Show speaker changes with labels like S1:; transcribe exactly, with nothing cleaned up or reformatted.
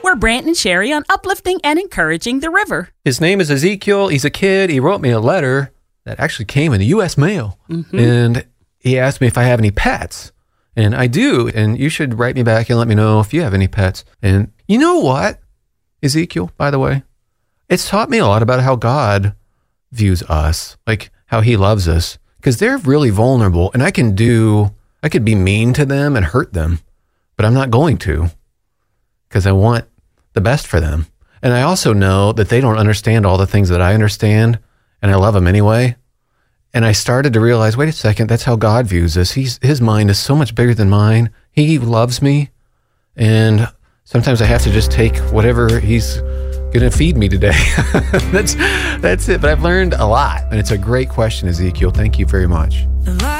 S1: We're Brant and Sherry on uplifting and encouraging the river.
S2: His name is Ezekiel. He's a kid. He wrote me a letter that actually came in the U S mail. Mm-hmm. And he asked me if I have any pets. And I do. And you should write me back and let me know if you have any pets. And you know what, Ezekiel, by the way, it's taught me a lot about how God views us, like how he loves us, because they're really vulnerable. And I can do, I could be mean to them and hurt them, but I'm not going to, because I want the best for them. And I also know that they don't understand all the things that I understand, and I love them anyway. And I started to realize, wait a second, that's how God views us. He's, his mind is so much bigger than mine. He loves me. And sometimes I have to just take whatever he's going to feed me today. that's, that's it. But I've learned a lot. And it's a great question, Ezekiel. Thank you very much.